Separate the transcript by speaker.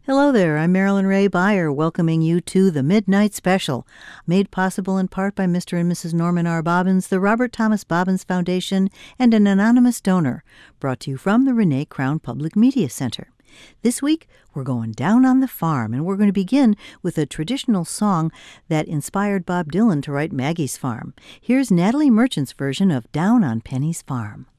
Speaker 1: Hello there, I'm Marilyn Ray Beyer, welcoming you to the Midnight Special, made possible in part by Mr. and Mrs. Norman R. Bobbins, the Robert Thomas Bobbins Foundation, and an anonymous donor, brought to you from the Renee Crown Public Media Center. This week, we're going down on the farm, and we're going to begin with a traditional song that inspired Bob Dylan to write Maggie's Farm. Here's Natalie Merchant's version of Down on Penny's Farm.